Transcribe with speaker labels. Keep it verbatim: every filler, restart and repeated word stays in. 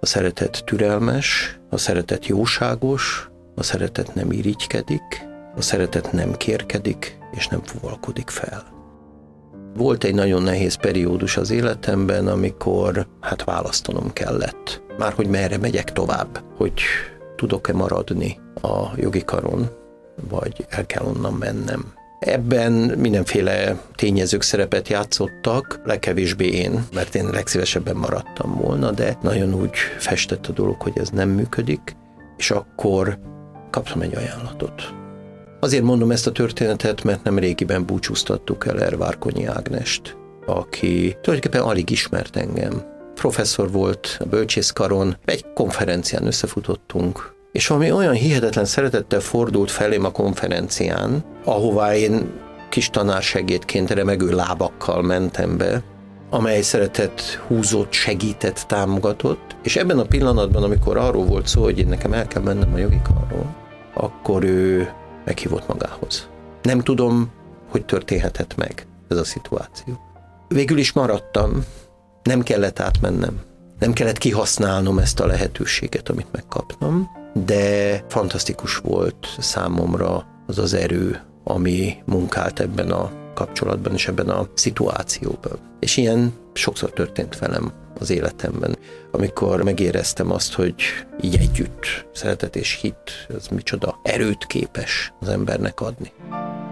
Speaker 1: A szeretet türelmes, a szeretet jóságos, a szeretet nem irigykedik, a szeretet nem kérkedik, és nem fuvalkodik fel. Volt egy nagyon nehéz periódus az életemben, amikor hát választanom kellett. Már hogy merre megyek tovább, hogy tudok-e maradni a jogi karon, vagy el kell onnan mennem. Ebben mindenféle tényezők szerepet játszottak, legkevésbé én, mert én legszívesebben maradtam volna, de nagyon úgy festett a dolog, hogy ez nem működik, és akkor kaptam egy ajánlatot. Azért mondom ezt a történetet, mert nem régiben búcsúztattuk el Ervárkonyi Ágnest, aki tulajdonképpen alig ismert engem. Professzor volt a bölcsészkaron, egy konferencián összefutottunk, és valami olyan hihetetlen szeretettel fordult felém a konferencián, ahová én kis tanársegédként remegő lábakkal mentem be, amely szeretet húzott, segített, támogatott, és ebben a pillanatban, amikor arról volt szó, hogy én nekem el kell mennem a jogi karról, akkor ő meghívott magához. Nem tudom, hogy történhetett meg ez a szituáció. Végül is maradtam, nem kellett átmennem, nem kellett kihasználnom ezt a lehetőséget, amit megkaptam, de fantasztikus volt számomra az az erő, ami munkált ebben a kapcsolatban és ebben a szituációban. És ilyen sokszor történt velem az életemben, amikor megéreztem azt, hogy így együtt szeretet és hit, ez micsoda erőt képes az embernek adni.